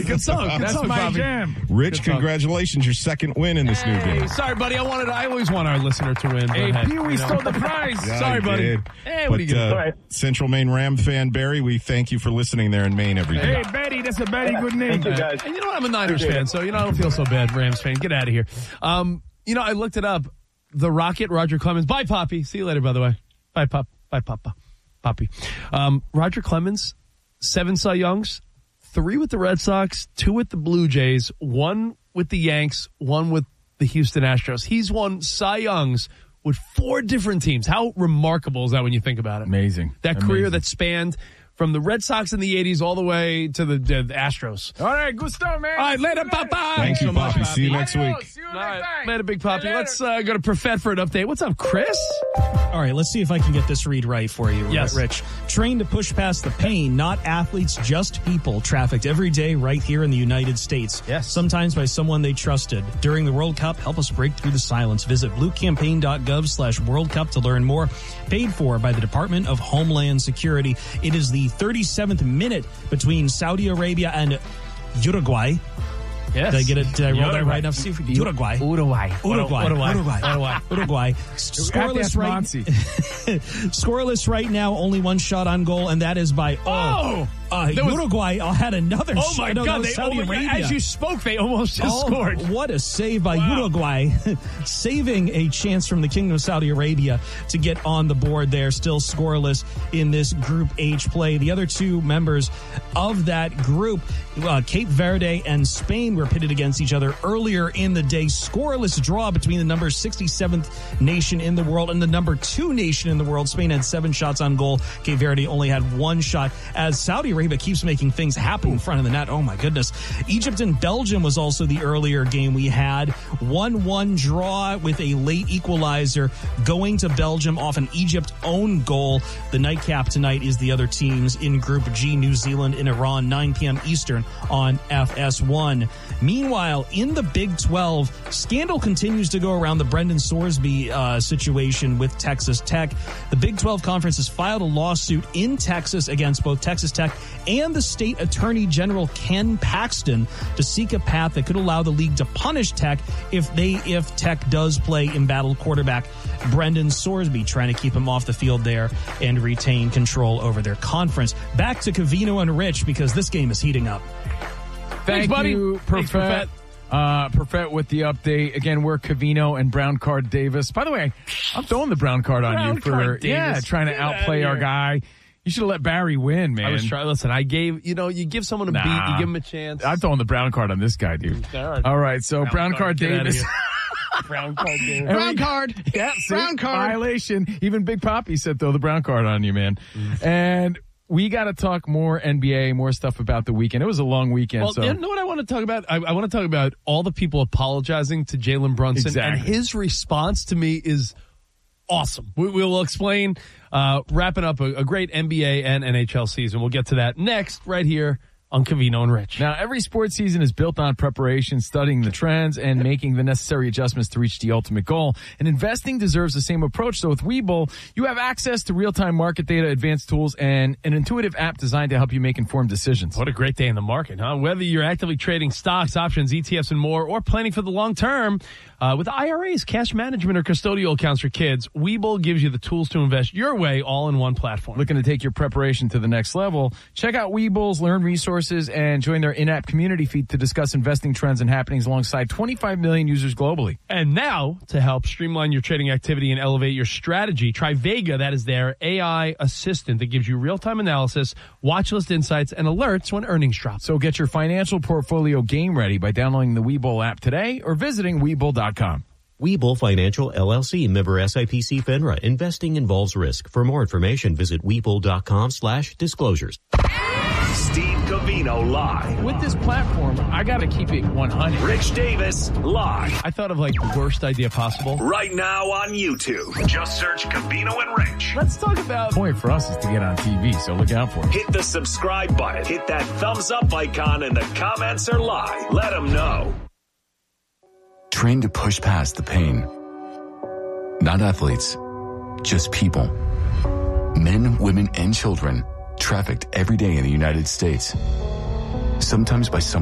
Good song. That's my Bobby. jam. Rich, congratulations. Your second win in this new game. Sorry, buddy. I always want our listener to win. Hey, Pee-wee stole the prize. Yeah, Sorry, he buddy. did. Hey, what are you But, going to Central Maine Ram fan Barry, we thank you for listening there in Maine every day. Hey, Betty, that's a very good name. Thank you, guys. And you know what? I'm a Niners fan, so I don't feel so bad, Rams fan. Get out of here. I looked it up. The Rocket, Roger Clemens. Bye, Poppy. See you later, by the way. Bye, Pop. Bye, Papa. Poppy. Roger Clemens, 7 Cy Youngs, 3 with the Red Sox, 2 with the Blue Jays, 1 with the Yanks, 1 with the Houston Astros. He's won Cy Youngs with 4 different teams. How remarkable is that when you think about it? Amazing. That career that spanned from the Red Sox in the 80s all the way to the Astros. All right, Gusto, man. All right, later, Papa. Thank you, Poppy. See you next week. See you All next right, time. later, Big Poppy. Later. Let's go to Perfett for an update. What's up, Chris? All right, let's see if I can get this read right for you, Yes. Rich. Trained to push past the pain, not athletes, just people, trafficked every day right here in the United States. Yes. Sometimes by someone they trusted. During the World Cup, help us break through the silence. Visit bluecampaign.gov/World Cup to learn more. Paid for by the Department of Homeland Security. It is the 37th minute between Saudi Arabia and Uruguay. Yes. Did I get it? Did I roll that right enough? See if we Uruguay. Uruguay. Scoreless right. Scoreless right now. Only one shot on goal, and that is by Uruguay had another. Oh my shot. God! Saudi Arabia. As you spoke, they almost just scored. What a save by Uruguay, saving a chance from the Kingdom of Saudi Arabia to get on the board there. Still scoreless in this Group H play. The other 2 members of that group, Cape Verde and Spain, were pitted against each other earlier in the day. Scoreless draw between the number 67th nation in the world and the number 2 nation in the world. Spain had 7 shots on goal. Cape Verde only had 1 shot. As Saudi Arabia keeps making things happen in front of the net. Oh my goodness. Egypt and Belgium was also the earlier game we had. 1-1 draw with a late equalizer going to Belgium off an Egypt own goal. The nightcap tonight is the other teams in Group G, New Zealand and Iran, 9 p.m. Eastern on FS1. Meanwhile, in the Big 12, scandal continues to go around the Brendan Sorsby situation with Texas Tech. The Big 12 Conference has filed a lawsuit in Texas against both Texas Tech and the state attorney general Ken Paxton to seek a path that could allow the league to punish Tech if Tech does play embattled quarterback Brendan Sorsby, trying to keep him off the field there and retain control over their conference. Back to Covino and Rich, because this game is heating up. Thanks, buddy. you, Thanks, Perfett. Perfett with the update. Again, we're Covino and Brown Card Davis. By the way, I'm throwing the brown card on Brown you for Card Davis. trying to Get outta outplay our here. guy. You should have let Barry win, man. I was trying. Listen, I gave. You give someone a beat, you give him a chance. I'm throwing the brown card on this guy, dude. All right, so brown card get outta Davis. here. Brown card Davis. Brown card. Yeah, see? Brown card. Violation. Even Big Poppy said throw the brown card on you, man. And we got to talk more NBA, more stuff about the weekend. It was a long weekend. Well, so you know what I want to talk about? I want to talk about all the people apologizing to Jalen Brunson. Exactly. And his response to me is awesome. We will explain, wrapping up a great NBA and NHL season. We'll get to that next right here on Covino and Rich. Now, every sports season is built on preparation, studying the trends, and making the necessary adjustments to reach the ultimate goal. And investing deserves the same approach. So with Webull, you have access to real-time market data, advanced tools, and an intuitive app designed to help you make informed decisions. What a great day in the market, huh? Whether you're actively trading stocks, options, ETFs, and more, or planning for the long term, with IRAs, cash management, or custodial accounts for kids, Webull gives you the tools to invest your way all in one platform. Looking to take your preparation to the next level? Check out Webull's Learn Resources and join their in-app community feed to discuss investing trends and happenings alongside 25 million users globally. And now, to help streamline your trading activity and elevate your strategy, try Vega. That is their AI assistant that gives you real-time analysis, watch list insights, and alerts when earnings drop. So get your financial portfolio game ready by downloading the Webull app today or visiting Webull.com. Webull Financial LLC, member SIPC FINRA. Investing involves risk. For more information, visit Webull.com/disclosures. Steve Covino live. With this platform, I got to keep it 100. Rich Davis live. I thought of like the worst idea possible. Right now on YouTube. Just search Covino and Rich. Let's talk about... The point for us is to get on TV, so look out for it. Hit the subscribe button. Hit that thumbs up icon in the comments or live. Let them know. Trained to push past the pain. Not athletes, just people. Men, women, and children trafficked every day in the United States. Sometimes by someone